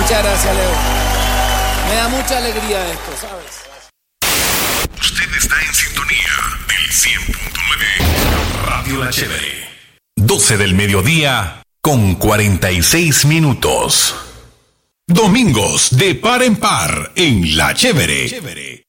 Muchas gracias, Leo. Me da mucha alegría esto, ¿sabes? Usted está en sintonía del 100.9 Radio La Chévere. 12 del mediodía con 46 minutos. Domingos de par en par en La Chévere.